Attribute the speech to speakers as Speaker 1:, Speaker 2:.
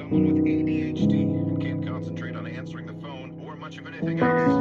Speaker 1: someone with ADHD and can't concentrate on answering the phone or much of anything else.